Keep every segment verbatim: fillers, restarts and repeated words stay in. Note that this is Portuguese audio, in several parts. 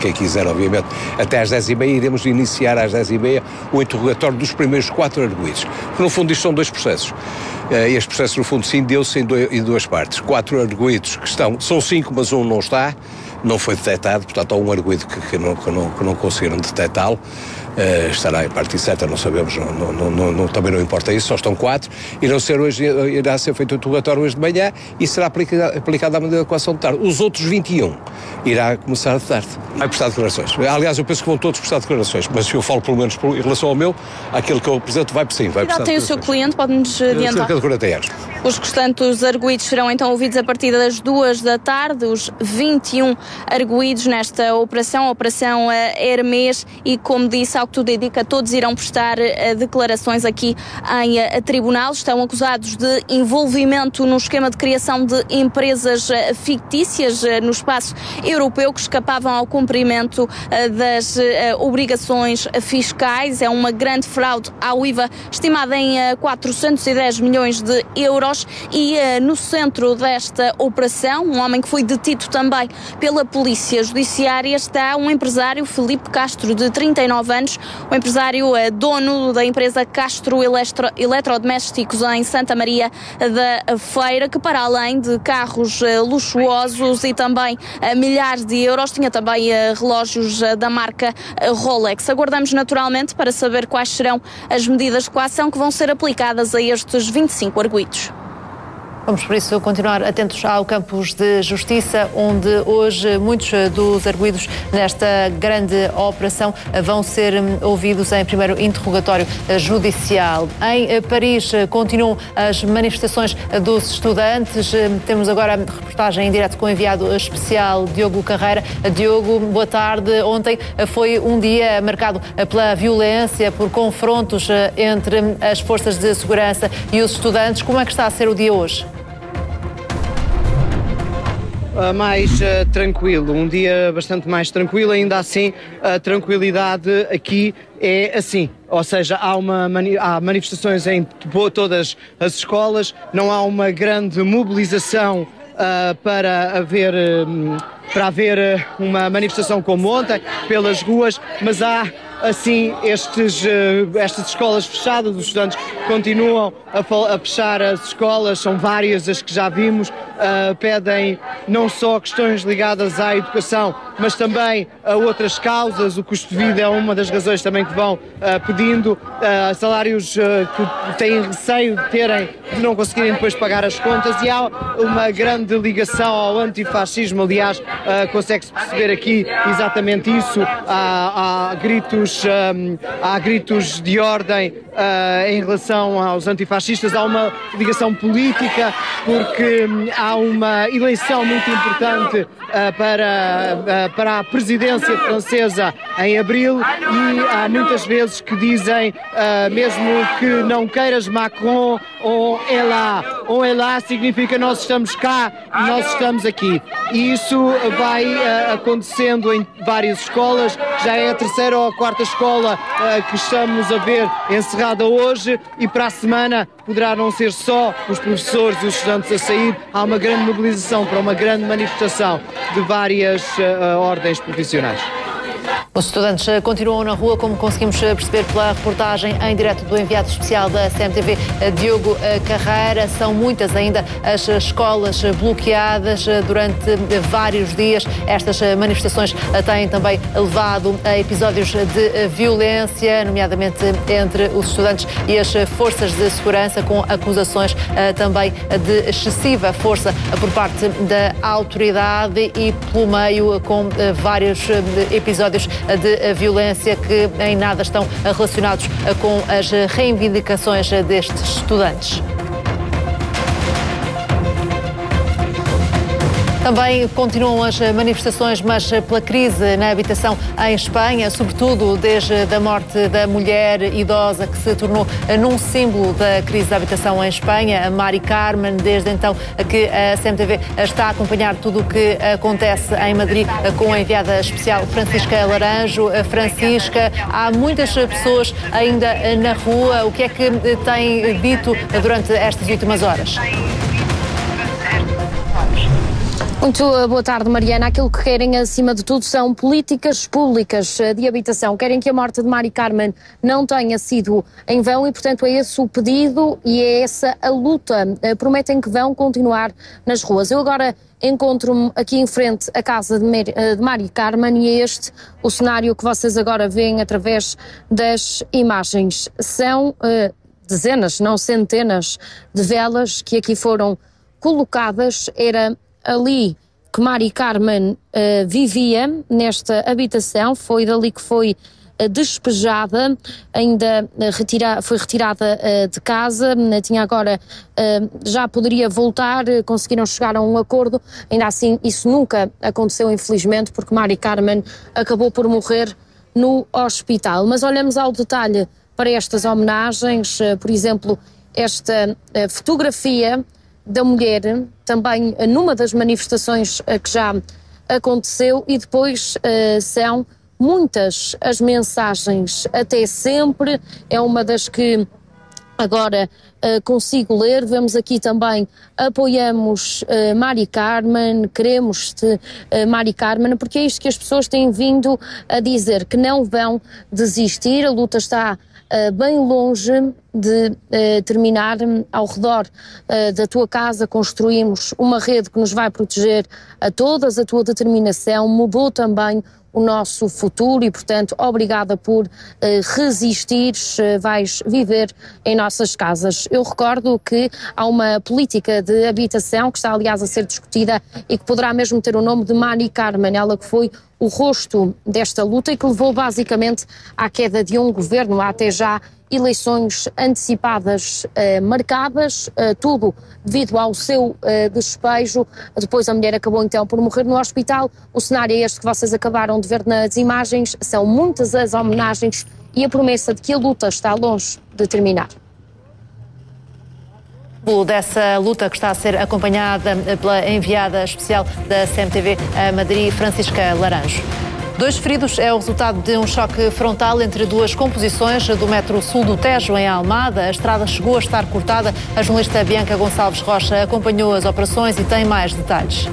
quem quiser, obviamente, até às dez e meia, iremos iniciar às dez e meia o interrogatório dos primeiros quatro arguidos. Porque, no fundo, isto são dois processos. Este processo, no fundo, sim, deu-se em duas partes. Quatro arguidos que estão, são cinco, mas um não está, não foi detectado, portanto, há um arguido que, que, não, que, não, que não conseguiram detectá-lo. Uh, estará em parte certa, não sabemos, não, não, não, não, também não importa isso, só estão quatro, irão ser hoje, irá ser feito o interrogatório hoje de manhã e será aplicada, aplicada a medida de equação de tarde. Os outros vinte e um irá começar de tarde. Vai prestar declarações. Aliás, eu penso que vão todos prestar declarações, mas eu falo pelo menos por, em relação ao meu, aquele que eu apresento vai sim, vai prestar declarações. tem o seu cliente, pode-nos adiantar? Cerca de quarenta anos. Os restantes arguidos serão então ouvidos a partir das duas da tarde, os vinte e um arguidos nesta operação, a Operação Hermès, e como disse, ao que tudo indica, todos irão prestar uh, declarações aqui em uh, tribunal. Estão acusados de envolvimento no esquema de criação de empresas uh, fictícias uh, no espaço europeu que escapavam ao cumprimento uh, das uh, obrigações fiscais. É uma grande fraude ao I V A estimada em uh, quatrocentos e dez milhões de euros e uh, no centro desta operação, um homem que foi detido também pela Polícia Judiciária, está um empresário, Filipe Castro, de trinta e nove anos, o empresário uh, dono da empresa Castro Eletro, Eletrodomésticos em Santa Maria da Feira, que para além de carros uh, luxuosos e também uh, milhares de euros, tinha também uh, relógios uh, da marca uh, Rolex. Aguardamos naturalmente para saber quais serão as medidas de coação que vão ser aplicadas a estes vinte e cinco arguidos. Vamos, por isso, continuar atentos ao Campos de Justiça, onde hoje muitos dos arguidos nesta grande operação vão ser ouvidos em primeiro interrogatório judicial. Em Paris continuam as manifestações dos estudantes. Temos agora a reportagem em direto com o enviado especial Diogo Carreira. Diogo, boa tarde. Ontem foi um dia marcado pela violência, por confrontos entre as forças de segurança e os estudantes. Como é que está a ser o dia hoje? Uh, mais uh, tranquilo, um dia bastante mais tranquilo, ainda assim a tranquilidade aqui é assim, ou seja, há, uma mani- há manifestações em todas as escolas, não há uma grande mobilização uh, para haver, um, para haver uh, uma manifestação como ontem pelas ruas, mas há assim estes, uh, estas escolas fechadas, os estudantes continuam a, fal- a fechar as escolas, são várias as que já vimos, uh, pedem não só questões ligadas à educação, mas também a outras causas. O custo de vida é uma das razões também que vão uh, pedindo, uh, salários uh, que têm receio de terem, de não conseguirem depois pagar as contas, e há uma grande ligação ao antifascismo. Aliás, uh, consegue-se perceber aqui exatamente isso. Há, há gritos Um, há gritos de ordem uh, em relação aos antifascistas, há uma ligação política porque um, há uma eleição muito importante uh, para, uh, para a presidência francesa em abril, e há muitas vezes que dizem uh, mesmo que não queiras Macron, on est là. On est là significa nós estamos cá e nós estamos aqui. E isso vai uh, acontecendo em várias escolas, já é a terceira ou a quarta escola uh, que estamos a ver encerrada hoje, e para a semana poderá não ser só os professores e os estudantes a sair, há uma grande mobilização para uma grande manifestação de várias uh, ordens profissionais. Os estudantes continuam na rua, como conseguimos perceber pela reportagem em direto do enviado especial da C M T V, Diogo Carreira. São muitas ainda as escolas bloqueadas durante vários dias. Estas manifestações têm também levado a episódios de violência, nomeadamente entre os estudantes e as forças de segurança, com acusações também de excessiva força por parte da autoridade, e pelo meio com vários episódios de violência que em nada estão relacionados com as reivindicações destes estudantes. Também continuam as manifestações, mas pela crise na habitação em Espanha, sobretudo desde a morte da mulher idosa que se tornou num símbolo da crise da habitação em Espanha, a Mari Carmen. Desde então que a C M T V está a acompanhar tudo o que acontece em Madrid com a enviada especial Francisca Laranjo. Francisca, há muitas pessoas ainda na rua. O que é que tem dito durante estas últimas horas? Muito boa tarde, Mariana. Aquilo que querem, acima de tudo, são políticas públicas de habitação. Querem que a morte de Mari Carmen não tenha sido em vão e, portanto, é esse o pedido e é essa a luta. Prometem que vão continuar nas ruas. Eu agora encontro-me aqui em frente à casa de Mari Carmen e é este o cenário que vocês agora veem através das imagens. São uh, dezenas, não centenas, de velas que aqui foram colocadas. Era ali que Mari Carmen uh, vivia, nesta habitação, foi dali que foi uh, despejada, ainda uh, retira, foi retirada uh, de casa, uh, tinha agora, uh, já poderia voltar, uh, conseguiram chegar a um acordo, ainda assim isso nunca aconteceu, infelizmente, porque Mari Carmen acabou por morrer no hospital. Mas olhamos ao detalhe para estas homenagens, uh, por exemplo, esta uh, fotografia da mulher, também numa das manifestações que já aconteceu, e depois uh, são muitas as mensagens, até sempre, é uma das que agora uh, consigo ler. Vemos aqui também, apoiamos uh, Mari Carmen, queremos-te uh, Mari Carmen, porque é isto que as pessoas têm vindo a dizer, que não vão desistir, a luta está Uh, bem longe de uh, terminar. Ao redor uh, da tua casa construímos uma rede que nos vai proteger a todas, a tua determinação mudou também o nosso futuro e, portanto, obrigada por uh, resistires, uh, vais viver em nossas casas. Eu recordo que há uma política de habitação que está, aliás, a ser discutida e que poderá mesmo ter o nome de Mari Carmen, ela que foi o rosto desta luta e que levou basicamente à queda de um governo. Há até já eleições antecipadas uh, marcadas, uh, tudo devido ao seu uh, despejo. Depois a mulher acabou então por morrer no hospital. O cenário é este que vocês acabaram de ver nas imagens. São muitas as homenagens e a promessa de que a luta está longe de terminar. Dessa luta que está a ser acompanhada pela enviada especial da C M T V a Madrid, Francisca Laranjo. Dois feridos é o resultado de um choque frontal entre duas composições do metro sul do Tejo, em Almada. A estrada chegou a estar cortada. A jornalista Bianca Gonçalves Rocha acompanhou as operações e tem mais detalhes.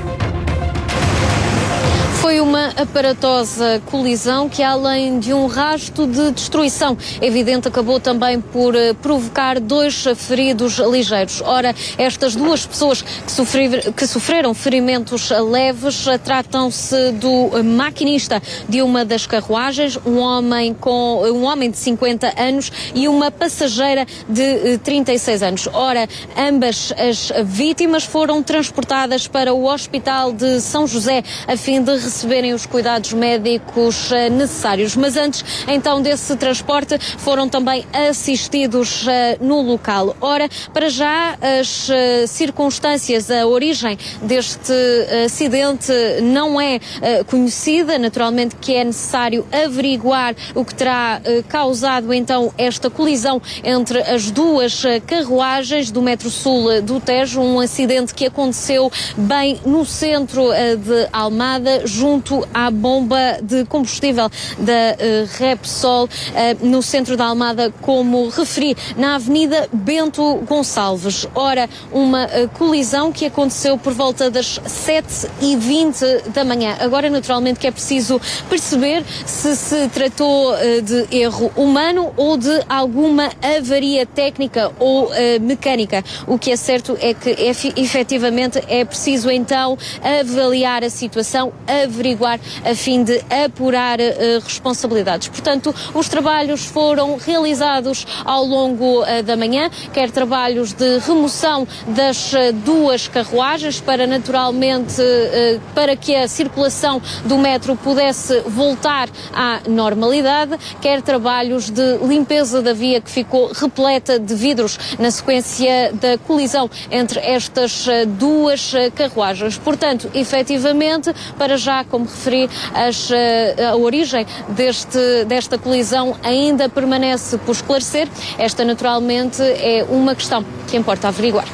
Foi uma aparatosa colisão que, além de um rasto de destruição evidente, acabou também por provocar dois feridos ligeiros. Ora, estas duas pessoas que, sofrer, que sofreram ferimentos leves tratam-se do maquinista de uma das carruagens, um homem, com, um homem de cinquenta anos e uma passageira de trinta e seis anos. Ora, ambas as vítimas foram transportadas para o Hospital de São José a fim de receberem os cuidados médicos uh, necessários. Mas antes, então, desse transporte, foram também assistidos uh, no local. Ora, para já, as uh, circunstâncias, a origem deste uh, acidente não é uh, conhecida. Naturalmente que é necessário averiguar o que terá uh, causado, então, esta colisão entre as duas uh, carruagens do metro sul do Tejo, um acidente que aconteceu bem no centro uh, de Almada, junto à bomba de combustível da uh, Repsol, uh, no centro da Almada, como referi, na Avenida Bento Gonçalves. Ora, uma uh, colisão que aconteceu por volta das sete e vinte da manhã. Agora, naturalmente, que é preciso perceber se se tratou uh, de erro humano ou de alguma avaria técnica ou uh, mecânica. O que é certo é que, efetivamente, é preciso, então, avaliar a situação, averiguar a fim de apurar uh, responsabilidades. Portanto, os trabalhos foram realizados ao longo uh, da manhã, quer trabalhos de remoção das uh, duas carruagens para, naturalmente, uh, para que a circulação do metro pudesse voltar à normalidade, quer trabalhos de limpeza da via que ficou repleta de vidros na sequência da colisão entre estas uh, duas uh, carruagens. Portanto, efetivamente, para já, como referi, as, a origem deste, desta colisão ainda permanece por esclarecer. Esta, naturalmente, é uma questão que importa averiguar.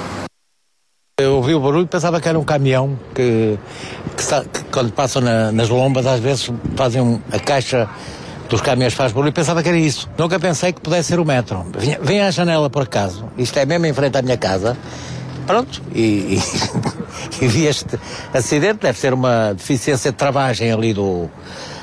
Eu ouvi o barulho e pensava que era um caminhão que, que, que quando passam na, nas lombas, às vezes fazem um, a caixa dos caminhões faz barulho e pensava que era isso. Nunca pensei que pudesse ser o metro. Vem à janela por acaso, isto é mesmo em frente à minha casa, pronto, e, e, e vi este acidente, deve ser uma deficiência de travagem ali do,